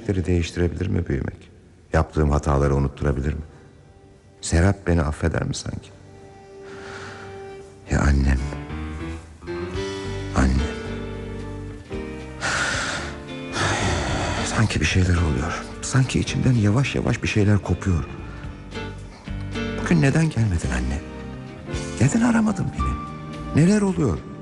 gerçekleri değiştirebilir mi büyümek? Yaptığım hataları unutturabilir mi? Serap beni affeder mi sanki? Ya annem? Annem. Sanki bir şeyler oluyor. Sanki içimden yavaş yavaş bir şeyler kopuyor. Bugün neden gelmedin anne? Neden aramadın beni? Neler oluyor?